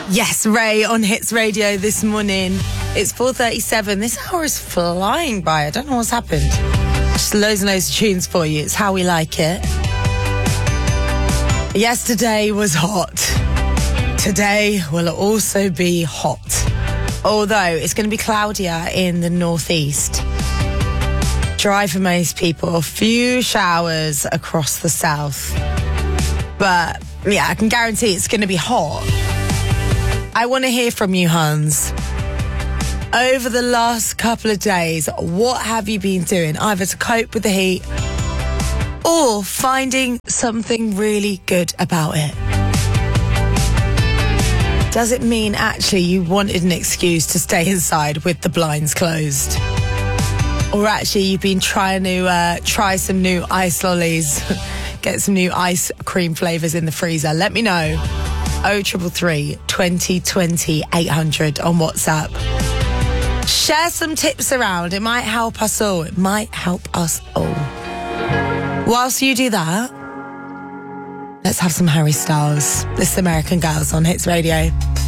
Yes, Ray on Hits Radio this morning. It's 4:37. This hour is flying by. I don't know what's happened. Just loads and loads of tunes for you. It's how we like it. Yesterday was hot. Today will also be hot. Although it's going to be cloudier in the northeast. Dry for most people. A few showers across the south. But yeah, I can guarantee it's going to be hot. I want to hear from you, Hans. Over the last couple of days, what have you been doing? Either to cope with the heat or finding something really good about it? Does it mean actually you wanted an excuse to stay inside with the blinds closed? Or actually you've been trying to try some new ice lollies, get some new ice cream flavours in the freezer? Let me know. 0333 2020 800 on WhatsApp. Share some tips around. It might help us all. It might help us all. Whilst you do that, let's have some Harry Styles. This is American Girls on Hits Radio.